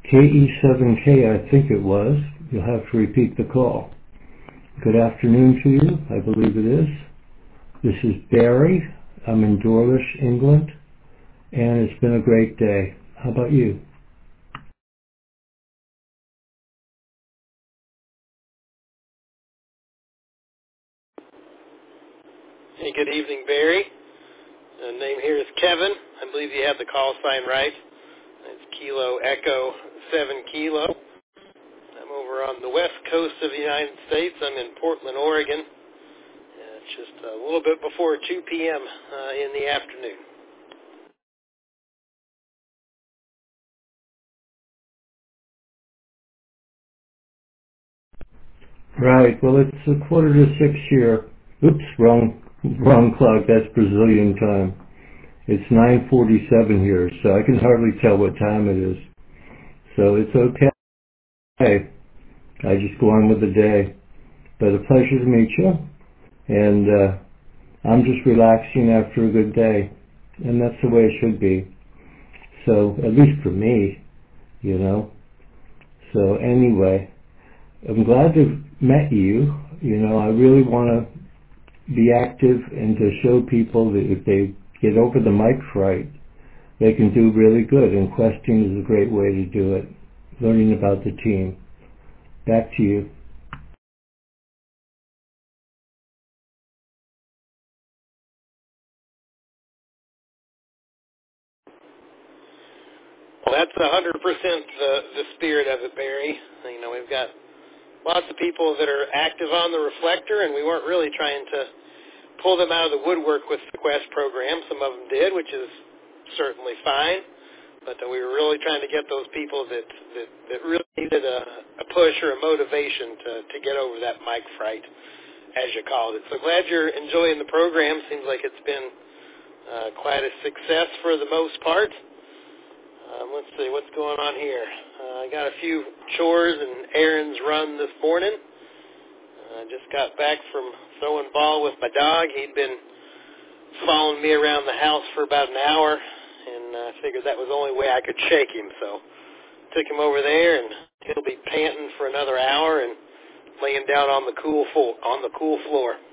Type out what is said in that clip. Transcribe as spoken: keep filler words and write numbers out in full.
K E seven K, I think it was. You'll have to repeat the call. Good afternoon to you, I believe it is. This is Barry. I'm in Dawlish, England, and it's been a great day. How about you? Hey, good evening, Barry. The name here is Kevin. I believe you have the call sign right. It's Kilo Echo seven Kilo. I'm over on the west coast of the United States. I'm in Portland, Oregon. Uh, it's just a little bit before two p.m. Uh, in the afternoon. Right, well, it's a quarter to six here. Oops, wrong, wrong clock. That's Brazilian time. It's nine forty-seven here, so I can hardly tell what time it is. So it's okay. I just go on with the day. But a pleasure to meet you. And uh, I'm just relaxing after a good day. And that's the way it should be. So, at least for me, you know. So anyway, I'm glad to have met you. You know, I really want to be active and to show people that if they get over the mic fright, they can do really good. And questing is a great way to do it. Learning about the team. Back to you. Well, that's one hundred percent the, the spirit of it, Barry. You know, we've got lots of people that are active on the reflector, and we weren't really trying to pull them out of the woodwork with the Quest program. Some of them did, which is certainly fine. But uh, we were really trying to get those people that, that, that really needed a, a push or a motivation to, to get over that mic fright, as you called it. So glad you're enjoying the program. Seems like it's been uh, quite a success for the most part. Um, let's see, what's going on here? Uh, I got a few chores and errands run this morning. I uh, just got back from throwing ball with my dog. He'd been following me around the house for about an hour, and I uh, figured that was the only way I could shake him. So took him over there, and he'll be panting for another hour and laying down on the cool fo- on the cool floor.